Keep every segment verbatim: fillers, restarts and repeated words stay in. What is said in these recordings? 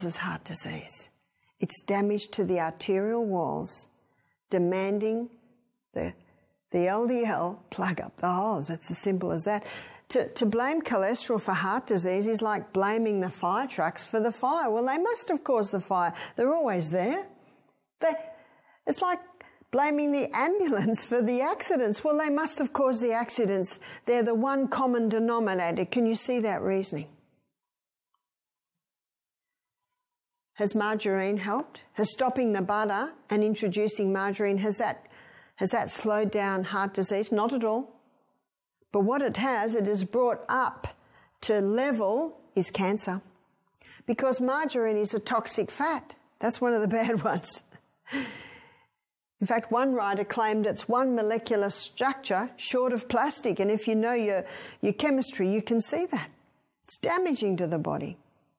is heart disease. It's damage to the arterial walls, demanding the, the L D L plug up the holes. It's as simple as that. To, to blame cholesterol for heart disease is like blaming the fire trucks for the fire. Well, they must have caused the fire. They're always there. They, it's like blaming the ambulance for the accidents. Well, they must have caused the accidents. They're the one common denominator. Can you see that reasoning? Has margarine helped? Has stopping the butter and introducing margarine, has that, has that slowed down heart disease? Not at all. But what it has, it has brought up to level is cancer. Because margarine is a toxic fat. That's one of the bad ones. In fact, one writer claimed it's one molecular structure short of plastic. And if you know your, your chemistry, you can see that. It's damaging to the body.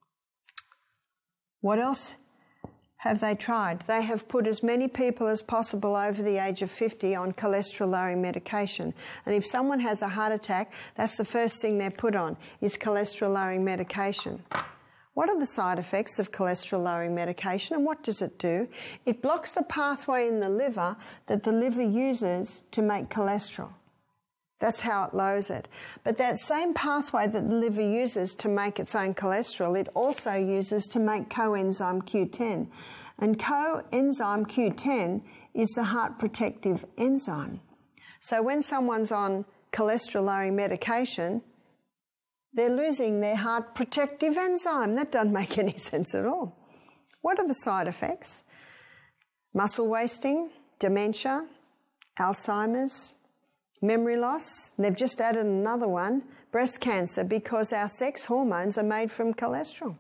What else have they tried? They have put as many people as possible over the age of fifty on cholesterol-lowering medication. And if someone has a heart attack, that's the first thing they're put on, is cholesterol-lowering medication. What are the side effects of cholesterol-lowering medication, and what does it do? It blocks the pathway in the liver that the liver uses to make cholesterol. That's how it lowers it. But that same pathway that the liver uses to make its own cholesterol, it also uses to make coenzyme Q ten. And coenzyme Q ten is the heart protective enzyme. So when someone's on cholesterol-lowering medication, they're losing their heart protective enzyme. That doesn't make any sense at all. What are the side effects? Muscle wasting, dementia, Alzheimer's, memory loss. They've just added another one, breast cancer, because our sex hormones are made from cholesterol.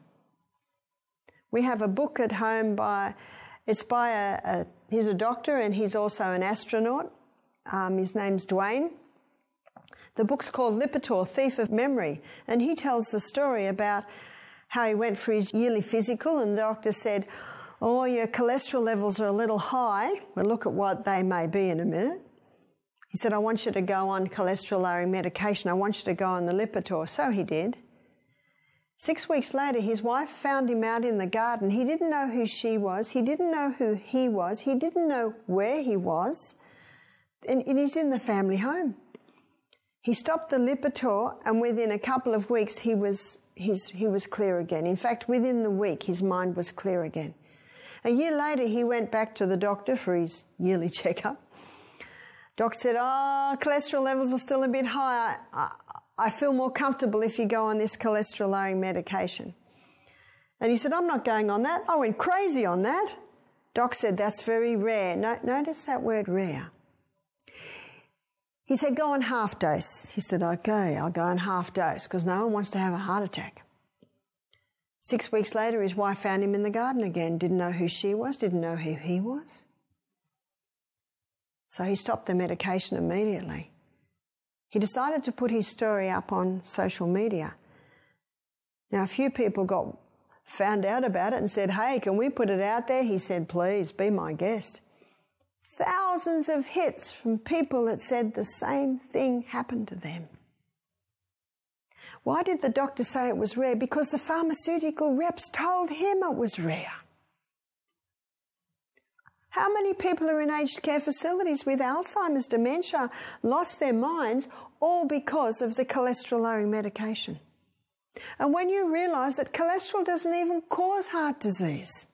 We have a book at home by, it's by a, a he's a doctor and he's also an astronaut. Um, his name's Dwayne. The book's called Lipitor, Thief of Memory, and he tells the story about how he went for his yearly physical and the doctor said, oh, your cholesterol levels are a little high. We'll look at what they may be in a minute. He said, I want you to go on cholesterol-lowering medication. I want you to go on the Lipitor. So he did. Six weeks later, his wife found him out in the garden. He didn't know who she was. He didn't know who he was. He didn't know where he was. And, and he's in the family home. He stopped the Lipitor, and within a couple of weeks, he was, his, he was clear again. In fact, within the week, his mind was clear again. A year later, he went back to the doctor for his yearly checkup. Doctor said, oh, cholesterol levels are still a bit high. I, I feel more comfortable if you go on this cholesterol-lowering medication. And he said, I'm not going on that. I went crazy on that. Doc said, that's very rare. No, notice that word rare. He said, go on half dose. He said, okay, I'll go on half dose because no one wants to have a heart attack. Six weeks later, his wife found him in the garden again. Didn't know who she was, didn't know who he was. So he stopped the medication immediately. He decided to put his story up on social media. Now, a few people got found out about it and said, hey, can we put it out there? He said, please, be my guest. Thousands of hits from people that said the same thing happened to them. Why did the doctor say it was rare? Because the pharmaceutical reps told him it was rare. How many people are in aged care facilities with Alzheimer's, dementia, lost their minds, all because of the cholesterol-lowering medication? And when you realise that cholesterol doesn't even cause heart disease,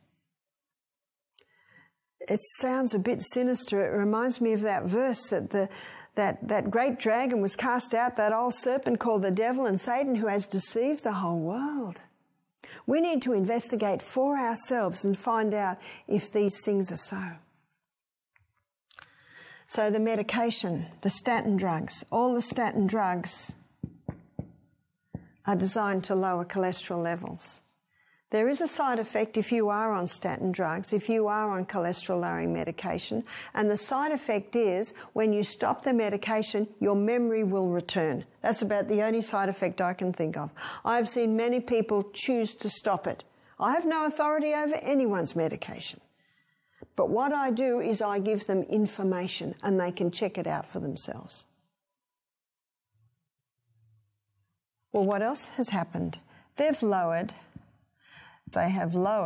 it sounds a bit sinister. It reminds me of that verse that the that, that great dragon was cast out, that old serpent called the devil and Satan, who has deceived the whole world. We need to investigate for ourselves and find out if these things are so. So the medication, the statin drugs, all the statin drugs are designed to lower cholesterol levels. There is a side effect if you are on statin drugs, if you are on cholesterol-lowering medication, and the side effect is when you stop the medication, your memory will return. That's about the only side effect I can think of. I've seen many people choose to stop it. I have no authority over anyone's medication. But what I do is I give them information and they can check it out for themselves. Well, what else has happened? They've lowered, they have lowered